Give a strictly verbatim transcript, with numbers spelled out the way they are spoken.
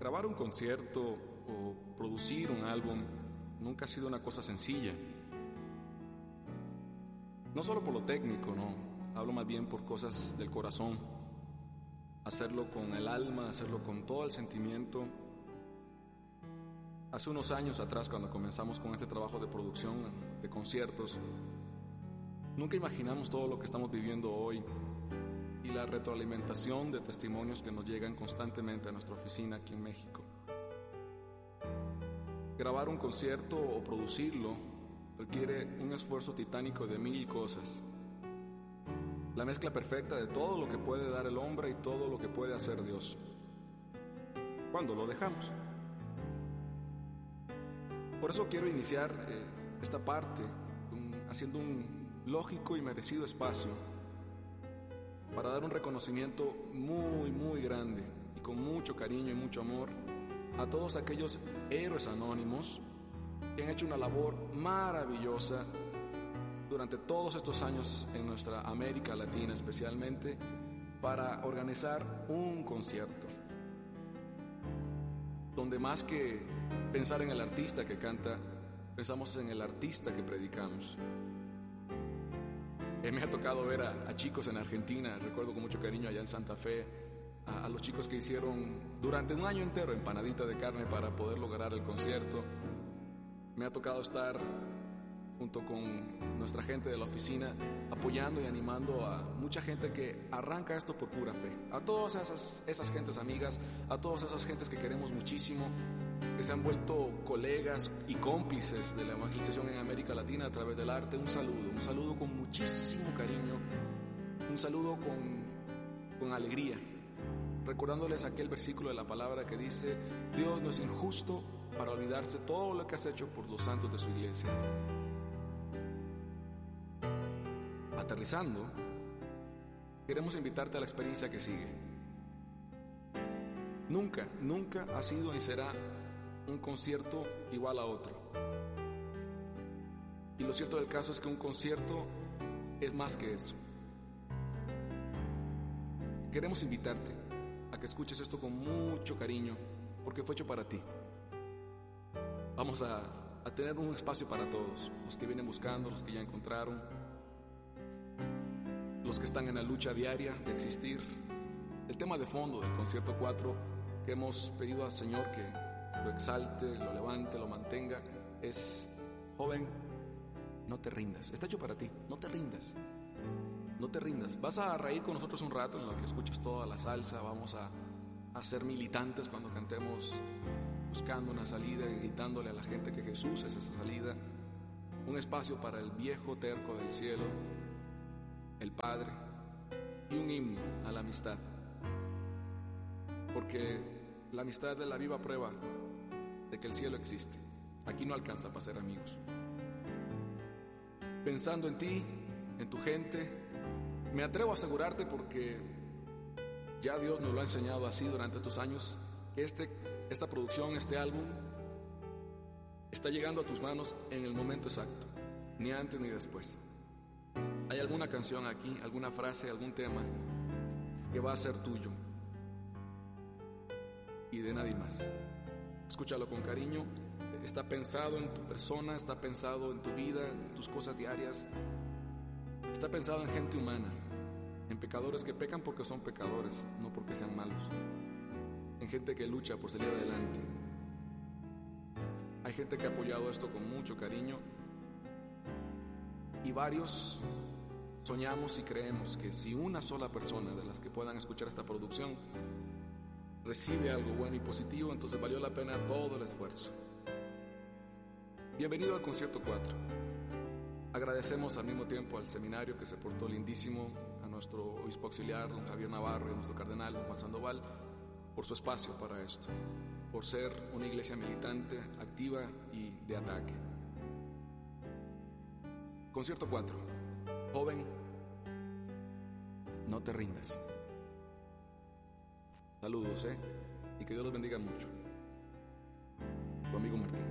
Grabar un concierto o producir un álbum nunca ha sido una cosa sencilla. No solo por lo técnico, no. Hablo más bien por cosas del corazón. Hacerlo con el alma, hacerlo con todo el sentimiento. Hace unos años atrás, cuando comenzamos con este trabajo de producción de conciertos, nunca imaginamos todo lo que estamos viviendo hoy y la retroalimentación de testimonios que nos llegan constantemente a nuestra oficina aquí en México. Grabar un concierto o producirlo requiere un esfuerzo titánico de mil cosas. La mezcla perfecta de todo lo que puede dar el hombre y todo lo que puede hacer Dios. ¿Cuándo lo dejamos? Por eso quiero iniciar eh, esta parte un, haciendo un lógico y merecido espacio para dar un reconocimiento muy, muy grande y con mucho cariño y mucho amor a todos aquellos héroes anónimos que han hecho una labor maravillosa durante todos estos años en nuestra América Latina especialmente para organizar un concierto donde más que pensar en el artista que canta, pensamos en el artista que predicamos. Eh, me ha tocado ver a, a chicos en Argentina, recuerdo con mucho cariño allá en Santa Fe, a, a los chicos que hicieron durante un año entero empanadita de carne para poder lograr el concierto. Me ha tocado estar junto con nuestra gente de la oficina apoyando y animando a mucha gente que arranca esto por pura fe. A todas esas, esas gentes amigas, a todas esas gentes que queremos muchísimo, que se han vuelto colegas y cómplices de la evangelización en América Latina a través del arte. Un saludo, un saludo con muchísimo cariño, un saludo con, con alegría, recordándoles aquel versículo de la palabra que dice: Dios no es injusto para olvidarse todo lo que has hecho por los santos de su iglesia. Aterrizando, queremos invitarte a la experiencia que sigue. Nunca, nunca ha sido ni será un concierto igual a otro. Y lo cierto del caso es que un concierto es más que eso. Queremos invitarte a que escuches esto con mucho cariño, porque fue hecho para ti. Vamos a, a tener un espacio para todos, los que vienen buscando, los que ya encontraron, los que están en la lucha diaria de existir. El tema de fondo del concierto cuatro que hemos pedido al Señor que lo exalte, lo levante, lo mantenga, es: joven, no te rindas. Está hecho para ti, no te rindas. No te rindas. Vas a reír con nosotros un rato en lo que escuchas toda la salsa. Vamos a, a ser militantes cuando cantemos, buscando una salida y gritándole a la gente que Jesús es esa salida. Un espacio para el viejo terco del cielo, el Padre, y un himno a la amistad. Porque la amistad es la viva prueba de que el cielo existe. Aquí no alcanza para ser amigos. Pensando en ti, en tu gente, me atrevo a asegurarte, porque ya Dios nos lo ha enseñado así durante estos años, que este, esta producción, este álbum, está llegando a tus manos en el momento exacto, ni antes ni después. Hay alguna canción aquí, alguna frase, algún tema que va a ser tuyo y de nadie más. Escúchalo con cariño. Está pensado en tu persona, está pensado en tu vida, en tus cosas diarias. Está pensado en gente humana, en pecadores que pecan porque son pecadores, no porque sean malos. En gente que lucha por salir adelante. Hay gente que ha apoyado esto con mucho cariño, y varios soñamos y creemos que si una sola persona de las que puedan escuchar esta producción recibe algo bueno y positivo, entonces valió la pena todo el esfuerzo. Bienvenido al concierto cuatro. Agradecemos al mismo tiempo al seminario, que se portó lindísimo, a nuestro obispo auxiliar, don Javier Navarro, y a nuestro cardenal, don Juan Sandoval, por su espacio para esto, por ser una iglesia militante, activa y de ataque. Concierto cuatro. Joven, no te rindas. Saludos, ¿eh? Y que Dios los bendiga mucho. Tu amigo Martín.